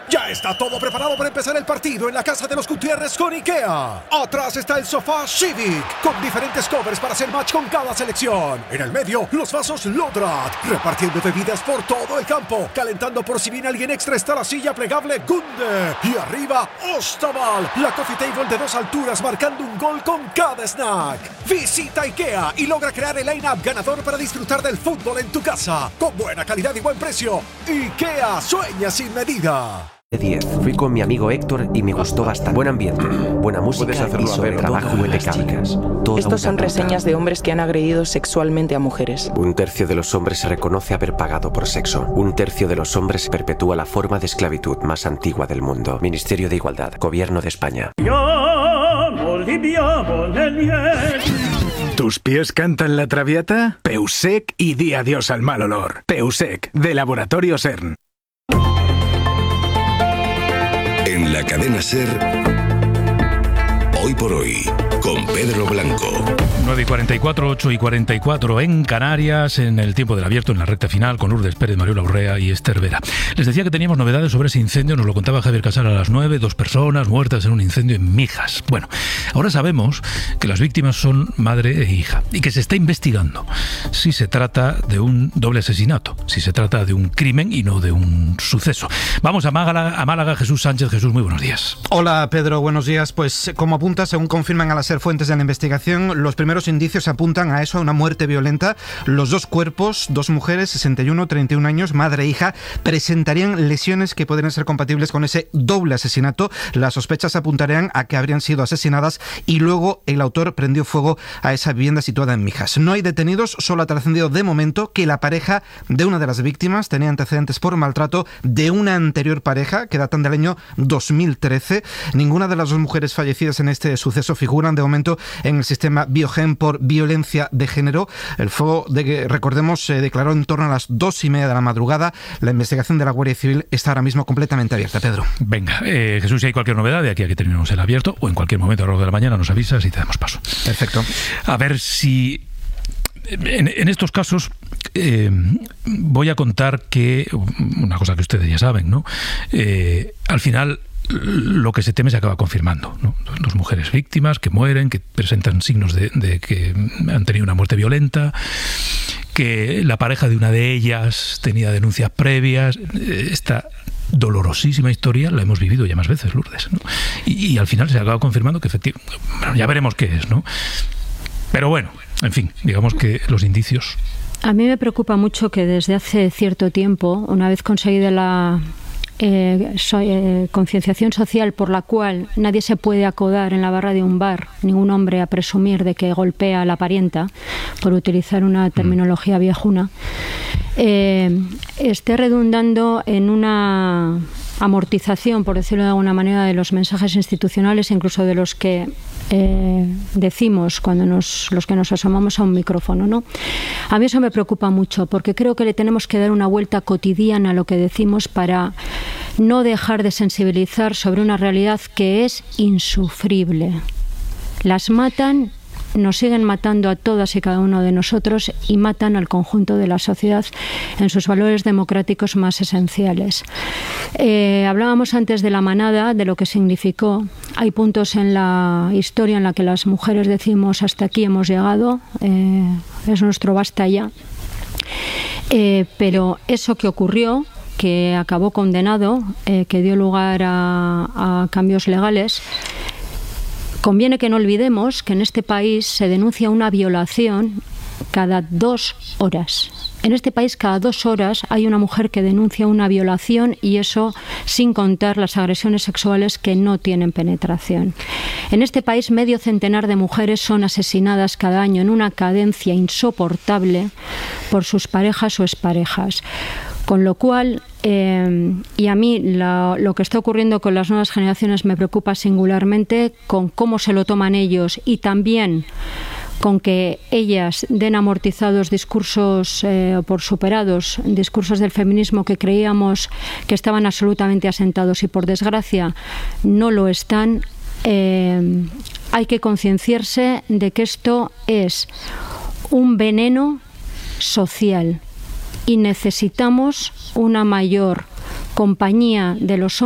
Ya está todo preparado para empezar el partido en la casa de los Gutiérrez con IKEA. Atrás está el sofá Civic, con diferentes covers para hacer match con cada selección. En el medio, los vasos Lodrat, repartiendo bebidas por todo el campo. Calentando por si viene alguien extra está la silla plegable Gunde. Y arriba, Ostaval, la coffee table de 2 alturas marcando un gol con cada snack. Visita IKEA y logra crear el line-up ganador para disfrutar del fútbol en tu casa. Con buena calidad y buen precio. IKEA, sueña sin medida. 10. Fui con mi amigo Héctor y me gustó bastante. Buen ambiente, buena música y sobre trabajo impecable. Estos son reseñas de hombres que han agredido sexualmente a mujeres. 1/3 de los hombres se reconoce haber pagado por sexo. 1/3 de los hombres perpetúa la forma de esclavitud más antigua del mundo. Ministerio de Igualdad, Gobierno de España. ¿Tus pies cantan la Traviata? Peusec y di adiós al mal olor. Peusec, de Laboratorio CERN. En la cadena SER, Hoy por Hoy, con Pedro Blanco. 9:44, 8:44 en Canarias, en el tiempo del abierto, en la recta final, con Lourdes Pérez, Mariola Urrea y Esther Vera. Les decía que teníamos novedades sobre ese incendio, nos lo contaba Javier Casal a las 9, 2 personas muertas en un incendio en Mijas. Bueno, ahora sabemos que las víctimas son madre e hija y que se está investigando si se trata de un doble asesinato, si se trata de un crimen y no de un suceso. Vamos a Málaga, Jesús Sánchez. Jesús, muy buenos días. Hola Pedro, buenos días. Pues como apunta, según confirman a la SER fuentes de la investigación, los primeros indicios apuntan a eso, a una muerte violenta. Los 2 cuerpos, 2 mujeres, 61, 31 años, madre e hija, presentarían lesiones que podrían ser compatibles con ese doble asesinato. Las sospechas apuntarían a que habrían sido asesinadas y luego el autor prendió fuego a esa vivienda situada en Mijas. No hay detenidos, solo ha trascendido de momento que la pareja de una de las víctimas tenía antecedentes por maltrato de una anterior pareja que datan del año 2013. Ninguna de las 2 mujeres fallecidas en este suceso figuran de momento en el sistema Biogen por violencia de género. El fuego, recordemos, se declaró en torno a las 2:30 de la madrugada. La investigación de la Guardia Civil está ahora mismo completamente abierta, Pedro. Venga, Jesús, si hay cualquier novedad de aquí a que terminemos el abierto, o en cualquier momento a lo largo de la mañana nos avisas y te damos paso. Perfecto. A ver si... En estos casos voy a contar que, una cosa que ustedes ya saben, ¿no? Al final lo que se teme se acaba confirmando, ¿no? 2 mujeres víctimas que mueren, que presentan signos de que han tenido una muerte violenta, que la pareja de una de ellas tenía denuncias previas. Esta dolorosísima historia la hemos vivido ya más veces, Lourdes, ¿no? Y al final se acaba confirmando que efectivamente, bueno, ya veremos qué es, ¿no? Pero bueno, en fin, digamos que los indicios... A mí me preocupa mucho que desde hace cierto tiempo, una vez conseguida la concienciación social por la cual nadie se puede acodar en la barra de un bar, ningún hombre a presumir de que golpea a la parienta, por utilizar una terminología viejuna, esté redundando en una amortización, por decirlo de alguna manera, de los mensajes institucionales, incluso de los que decimos cuando los que nos asomamos a un micrófono, ¿no? A mí eso me preocupa mucho, porque creo que le tenemos que dar una vuelta cotidiana a lo que decimos para no dejar de sensibilizar sobre una realidad que es insufrible. Las matan, nos siguen matando a todas y cada uno de nosotros y matan al conjunto de la sociedad en sus valores democráticos más esenciales. Hablábamos antes de la manada, de lo que significó. Hay puntos en la historia en la que las mujeres decimos hasta aquí hemos llegado, es nuestro basta ya. Pero eso que ocurrió, que acabó condenado, que dio lugar a cambios legales, conviene que no olvidemos que en este país se denuncia una violación cada 2 horas. En este país cada 2 horas hay una mujer que denuncia una violación, y eso sin contar las agresiones sexuales que no tienen penetración. En este país medio centenar de mujeres son asesinadas cada año en una cadencia insoportable por sus parejas o exparejas. Con lo cual, y a mí lo que está ocurriendo con las nuevas generaciones me preocupa singularmente, con cómo se lo toman ellos y también con que ellas den amortizados discursos o por superados discursos del feminismo que creíamos que estaban absolutamente asentados y por desgracia no lo están. Hay que concienciarse de que esto es un veneno social y necesitamos una mayor compañía de los